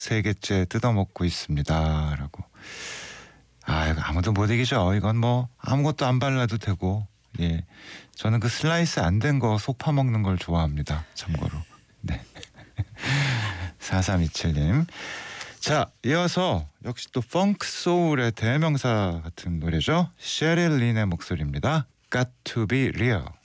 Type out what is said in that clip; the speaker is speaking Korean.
3개째 뜯어먹고 있습니다. 라고. 아, 이거 아무도 못 이기죠. 이건 뭐 아무것도 안 발라도 되고. 예. 저는 그 슬라이스 안 된 거 속 파먹는 걸 좋아합니다. 참고로. 네. 4327님. 자, 이어서 역시 또 펑크 소울의 대명사 같은 노래죠. 셰릴 린의 목소리입니다. Got to be real.